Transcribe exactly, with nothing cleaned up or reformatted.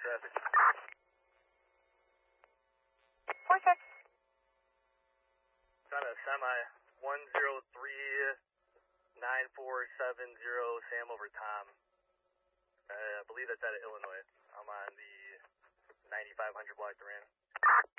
traffic. four six. It's on a semi one zero three nine four seven zero Sam over Tom. Uh, I believe that's out of Illinois. I'm on the ninety-five hundred block Duran.